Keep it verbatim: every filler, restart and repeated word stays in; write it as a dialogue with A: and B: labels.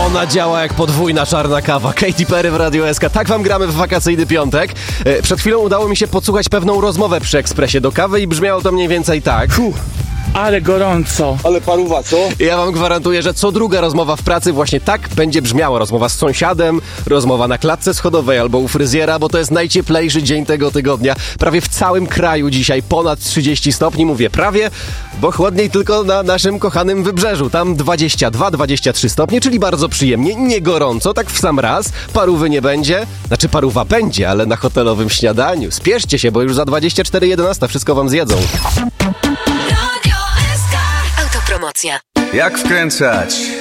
A: Ona działa jak podwójna czarna kawa. Katy Perry w Radiu S K. Tak wam gramy w wakacyjny piątek. Przed chwilą udało mi się podsłuchać pewną rozmowę przy ekspresie do kawy i brzmiało to mniej więcej tak.
B: Fuh, ale gorąco.
C: Ale paruwa, co?
A: Ja wam gwarantuję, że co druga rozmowa w pracy właśnie tak będzie brzmiała. Rozmowa z sąsiadem, rozmowa na klatce schodowej albo u fryzjera, bo to jest najcieplejszy dzień tego tygodnia. Prawie w całym kraju dzisiaj ponad trzydzieści stopni. Mówię prawie, bo chłodniej tylko na naszym kochanym Wybrzeżu. Tam dwadzieścia dwa dwadzieścia trzy stopnie, czyli bardzo przyjemnie, nie gorąco, tak w sam raz. Parówy nie będzie. Znaczy parówa będzie, ale na hotelowym śniadaniu. Spieszcie się, bo już za dwadzieścia cztery jedenaście wszystko wam zjedzą.
D: Autopromocja.
E: Jak wkręcać